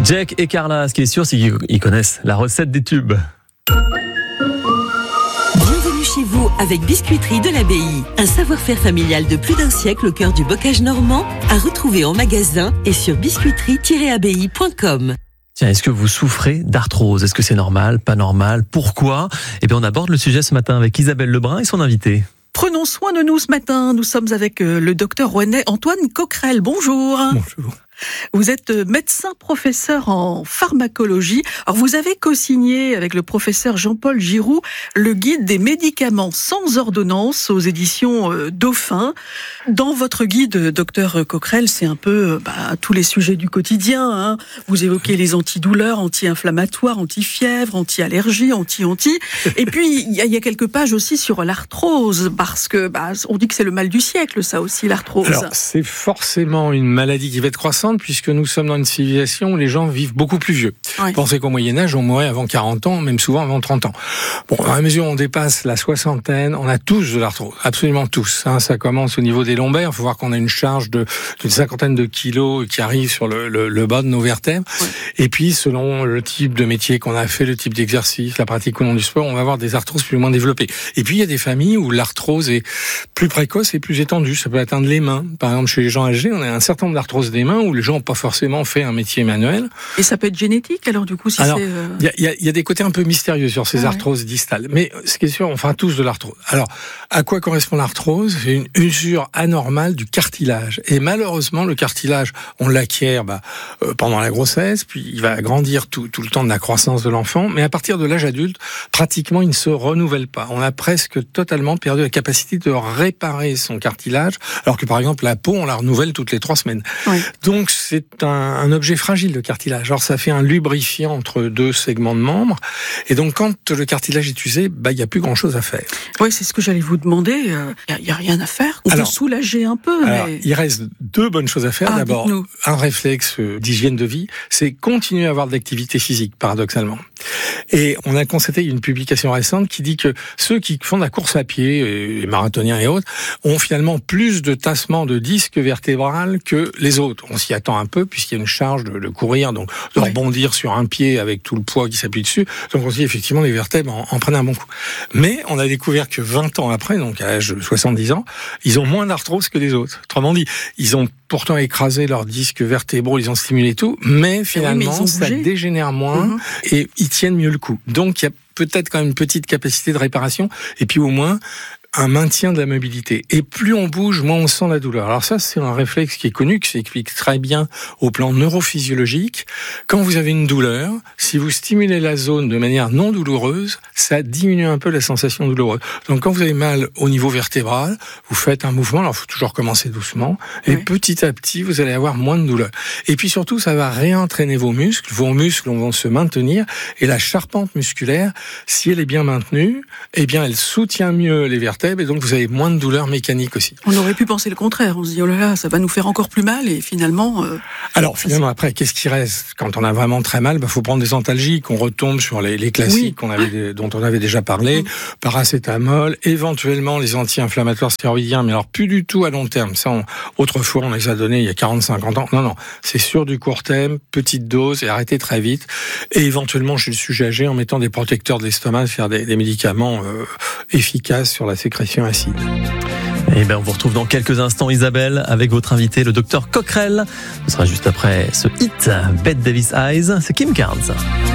Jack et Carla, ce qui est sûr, c'est qu'ils connaissent la recette des tubes. Bienvenue chez vous avec Biscuiterie de l'Abbaye. Un savoir-faire familial de plus d'un siècle au cœur du bocage normand, à retrouver en magasin et sur biscuiterie-abbaye.com. Tiens, est-ce que vous souffrez d'arthrose ? Est-ce que c'est normal, pas normal ? Pourquoi ? Eh bien, on aborde le sujet ce matin avec Isabelle Lebrun et son invité. Prenons soin de nous ce matin. Nous sommes avec le docteur rouennais Antoine Coquerel. Bonjour. Bonjour. Vous êtes médecin professeur en pharmacologie. Alors vous avez co-signé avec le professeur Jean-Paul Giroux le guide des médicaments sans ordonnance aux éditions Dauphin. Dans votre guide, docteur Coquerel, c'est un peu tous les sujets du quotidien. Hein. Vous évoquez les antidouleurs, anti-inflammatoires, anti-fièvre, anti-allergie, anti-. Et puis il y a quelques pages aussi sur l'arthrose, parce que on dit que c'est le mal du siècle, ça aussi, l'arthrose. Alors c'est forcément une maladie qui va être croissante, puisque nous sommes dans une civilisation où les gens vivent beaucoup plus vieux. Ouais. Pensez qu'au Moyen-Âge, on mourait avant 40 ans, même souvent avant 30 ans. Bon, à mesure où on dépasse la soixantaine, on a tous de l'arthrose, absolument tous. Hein. Ça commence au niveau des lombaires, il faut voir qu'on a une charge d'une cinquantaine de kilos qui arrive sur le bas de nos vertèbres. Ouais. Et puis, selon le type de métier qu'on a fait, le type d'exercice, la pratique ou non du sport, on va avoir des arthroses plus ou moins développées. Et puis, il y a des familles où l'arthrose est plus précoce et plus étendue. Ça peut atteindre les mains. Par exemple, chez les gens âgés, on a un certain nombre d'arthroses des mains où les gens n'ont pas forcément fait un métier manuel. Et ça peut être génétique, alors du coup, si alors, c'est... Il y a des côtés un peu mystérieux sur ces arthroses distales. Mais ce qui est sûr, on fera tous de l'arthrose. Alors, à quoi correspond l'arthrose ? C'est une usure anormale du cartilage. Et malheureusement, le cartilage, on l'acquiert pendant la grossesse, puis il va grandir tout le temps de la croissance de l'enfant. Mais à partir de l'âge adulte, pratiquement, il ne se renouvelle pas. On a presque totalement perdu la capacité de réparer son cartilage, alors que par exemple, la peau, on la renouvelle toutes les 3 semaines. Oui. Donc, c'est un objet fragile, le cartilage. Alors, ça fait un lubrifiant entre 2 segments de membres. Et donc, quand le cartilage est usé, il n'y a plus grand-chose à faire. Oui, c'est ce que j'allais vous demander. Il n'y a rien à faire. On peut soulager un peu. Alors, il reste 2 bonnes choses à faire. D'abord, un réflexe d'hygiène de vie, c'est continuer à avoir de l'activité physique, paradoxalement. Et on a constaté une publication récente qui dit que ceux qui font de la course à pied, les marathoniens et autres, ont finalement plus de tassements de disque vertébral que les autres. On s'y attend un peu puisqu'il y a une charge de courir, donc de rebondir sur un pied avec tout le poids qui s'appuie dessus. Donc on se dit effectivement les vertèbres en prennent un bon coup. Mais on a découvert que 20 ans après, donc à l'âge de 70 ans, ils ont moins d'arthrose que les autres. Autrement dit, ils ont pourtant écrasé leurs disques vertébraux, ils ont stimulé tout, mais finalement ça dégénère moins et ils tiennent mieux le coup. Donc il y a peut-être quand même une petite capacité de réparation et puis au moins un maintien de la mobilité. Et plus on bouge, moins on sent la douleur. Alors ça, c'est un réflexe qui est connu, qui s'explique très bien au plan neurophysiologique. Quand vous avez une douleur, si vous stimulez la zone de manière non douloureuse, ça diminue un peu la sensation douloureuse. Donc quand vous avez mal au niveau vertébral, vous faites un mouvement, alors il faut toujours commencer doucement, et petit à petit, vous allez avoir moins de douleur. Et puis surtout, ça va réentraîner vos muscles vont se maintenir, et la charpente musculaire, si elle est bien maintenue, eh bien elle soutient mieux les vertèbres, et donc vous avez moins de douleurs mécaniques aussi. On aurait pu penser le contraire, on se dit oh là là, ça va nous faire encore plus mal, et finalement... Alors finalement après, qu'est-ce qui reste ? Quand on a vraiment très mal, faut prendre des antalgiques, on retombe sur les classiques dont on avait déjà parlé, paracétamol, éventuellement les anti-inflammatoires stéroïdiens, mais alors plus du tout à long terme. Ça, autrefois on les a donnés il y a 40-50 ans. Non, c'est sur du court terme, petite dose, et arrêtez très vite. Et éventuellement chez le sujet âgé, en mettant des protecteurs de l'estomac, faire des médicaments efficaces sur la sécrétion acide. Et on vous retrouve dans quelques instants, Isabelle, avec votre invité, le docteur Coquerel. Ce sera juste après ce hit, Bette Davis Eyes, c'est Kim Carnes.